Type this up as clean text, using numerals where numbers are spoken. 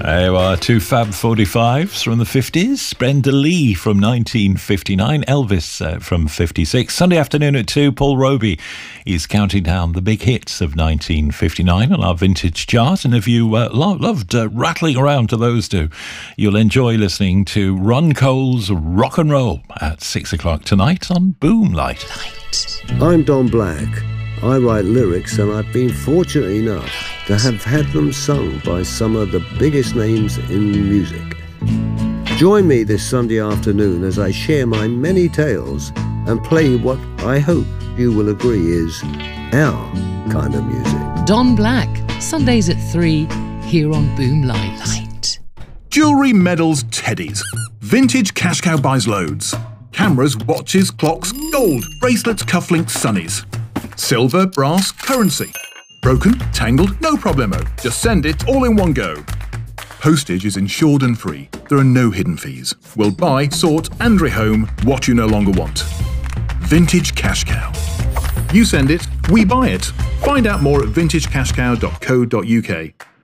There you are, two Fab 45s from the 50s. Brenda Lee from 1959. Elvis from 56. Sunday afternoon at 2, Paul Roby is counting down the big hits of 1959 on our vintage chart. And if you loved rattling around to those two, you'll enjoy listening to Ron Cole's Rock and Roll at 6 o'clock tonight on Boomlight. I'm Don Black. I write lyrics, and I've been fortunate enough to have had them sung by some of the biggest names in music. Join me this Sunday afternoon as I share my many tales and play what I hope you will agree is our kind of music. Don Black, Sundays at 3, here on Boomlight. Jewellery, medals, teddies. Vintage Cash Cow buys loads. Cameras, watches, clocks, gold, bracelets, cufflinks, sunnies. Silver, brass, currency. Broken, tangled, no problemo. Just send it all in one go. Postage is insured and free. There are no hidden fees. We'll buy, sort and rehome what you no longer want. Vintage Cash Cow. You send it, we buy it. Find out more at vintagecashcow.co.uk.